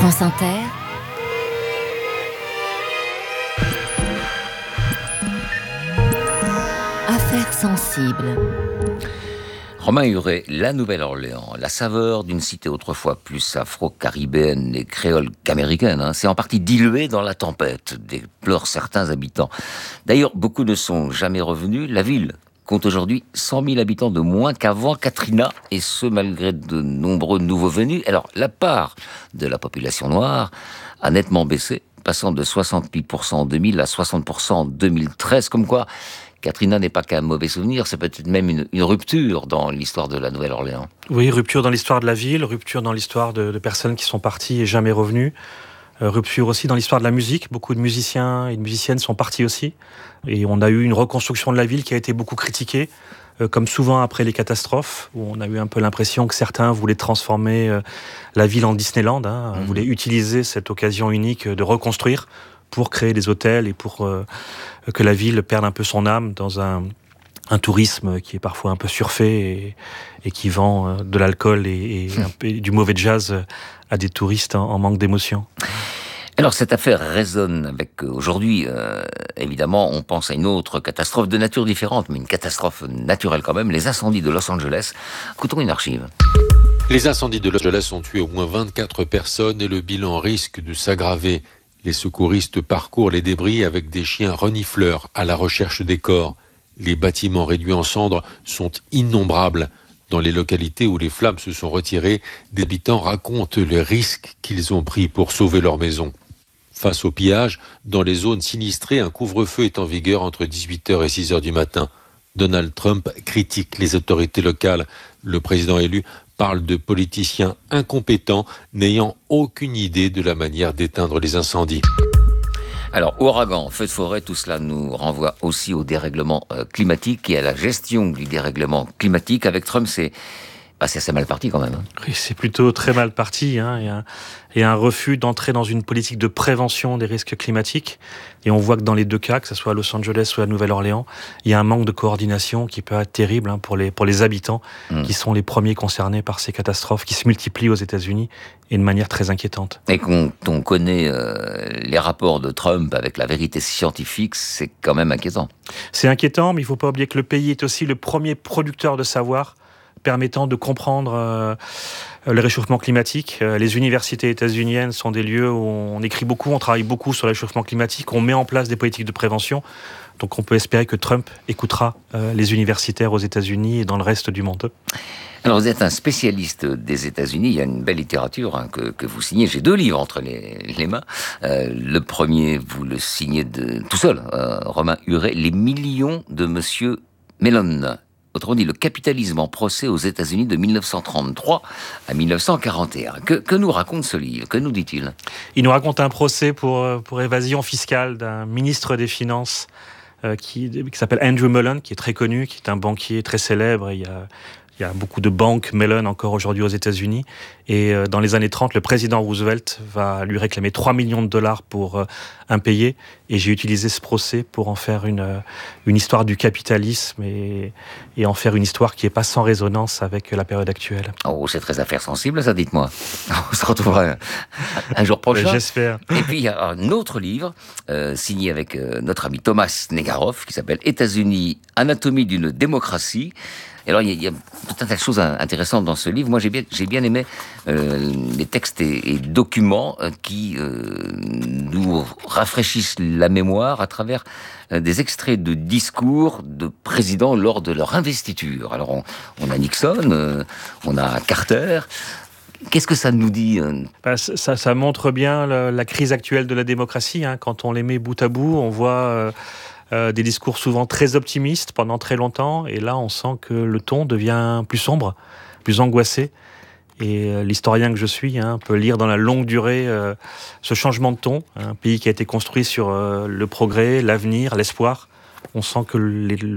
France Inter, Affaires sensibles. Romain Huret, la Nouvelle-Orléans, la saveur d'une cité autrefois plus afro-caribéenne et créole qu'américaine, c'est en partie dilué dans la tempête, déplorent certains habitants. D'ailleurs, beaucoup ne sont jamais revenus. La ville compte aujourd'hui 100 000 habitants de moins qu'avant Katrina, et ce malgré de nombreux nouveaux venus. Alors, la part de la population noire a nettement baissé, passant de 68% en 2000 à 60% en 2013, comme quoi Katrina n'est pas qu'un mauvais souvenir, c'est peut-être même une rupture dans l'histoire de la Nouvelle-Orléans. Oui, rupture dans l'histoire de la ville, rupture dans l'histoire de personnes qui sont parties et jamais revenues. Rupture aussi dans l'histoire de la musique. Beaucoup de musiciens et de musiciennes sont partis aussi. Et on a eu une reconstruction de la ville qui a été beaucoup critiquée, comme souvent après les catastrophes, où on a eu un peu l'impression que certains voulaient transformer la ville en Disneyland, voulaient utiliser cette occasion unique de reconstruire pour créer des hôtels et pour que la ville perde un peu son âme dans un tourisme qui est parfois un peu surfait et qui vend de l'alcool et du mauvais jazz à des touristes en manque d'émotion. Alors cette affaire résonne avec aujourd'hui, évidemment, on pense à une autre catastrophe de nature différente, mais une catastrophe naturelle quand même, les incendies de Los Angeles. Écoutons une archive. Les incendies de Los Angeles ont tué au moins 24 personnes et le bilan risque de s'aggraver. Les secouristes parcourent les débris avec des chiens renifleurs à la recherche des corps. Les bâtiments réduits en cendres sont innombrables. Dans les localités où les flammes se sont retirées, des habitants racontent les risques qu'ils ont pris pour sauver leur maison. Face au pillage, dans les zones sinistrées, un couvre-feu est en vigueur entre 18h et 6h du matin. Donald Trump critique les autorités locales. Le président élu parle de politiciens incompétents n'ayant aucune idée de la manière d'éteindre les incendies. Alors, ouragan, feux de forêt, tout cela nous renvoie aussi au dérèglement climatique et à la gestion du dérèglement climatique. Avec Trump, c'est assez mal parti quand même. Oui, c'est plutôt très mal parti. Il y a un refus d'entrer dans une politique de prévention des risques climatiques. Et on voit que dans les deux cas, que ce soit à Los Angeles ou à Nouvelle-Orléans, il y a un manque de coordination qui peut être terrible pour les habitants qui sont les premiers concernés par ces catastrophes qui se multiplient aux États-Unis et de manière très inquiétante. Et quand on connaît les rapports de Trump avec la vérité scientifique, c'est quand même inquiétant. C'est inquiétant, mais il ne faut pas oublier que le pays est aussi le premier producteur de savoir permettant de comprendre le réchauffement climatique. Les universités états-uniennes sont des lieux où on écrit beaucoup, on travaille beaucoup sur le réchauffement climatique, on met en place des politiques de prévention. Donc on peut espérer que Trump écoutera les universitaires aux États-Unis et dans le reste du monde. Alors vous êtes un spécialiste des États-Unis, il y a une belle littérature que vous signez. J'ai 2 livres entre les mains. Le premier, vous le signez tout seul, Romain Huret, Les millions de Monsieur Mellon. Autrement dit, le capitalisme en procès aux États-Unis de 1933 à 1941. Que nous raconte ce livre? Que nous dit-il? Il nous raconte un procès pour évasion fiscale d'un ministre des Finances qui s'appelle Andrew Mellon, qui est très connu, qui est un banquier très célèbre. Et il y a beaucoup de banques Mellon encore aujourd'hui aux États-Unis. Et dans les années 30, le président Roosevelt va lui réclamer $3 millions pour impayés. Et j'ai utilisé ce procès pour en faire une histoire du capitalisme et en faire une histoire qui n'est pas sans résonance avec la période actuelle. Oh, c'est très affaire sensible, ça, dites-moi. On se retrouvera un jour prochain. J'espère. Et puis, il y a un autre livre signé avec notre ami Thomas Negaroff qui s'appelle « États-Unis, anatomie d'une démocratie ». Et alors, il y a tout un tas de choses intéressantes dans ce livre. Moi, j'ai bien aimé les textes et documents qui nous rafraîchissent la mémoire à travers des extraits de discours de présidents lors de leur investiture. Alors, on a Nixon, on a Carter. Qu'est-ce que ça nous dit? Ça montre bien la crise actuelle de la démocratie. Quand on les met bout à bout, on voit des discours souvent très optimistes pendant très longtemps, et là on sent que le ton devient plus sombre, plus angoissé, et l'historien que je suis peut lire dans la longue durée ce changement de ton, un pays qui a été construit sur le progrès, l'avenir, l'espoir. On sent que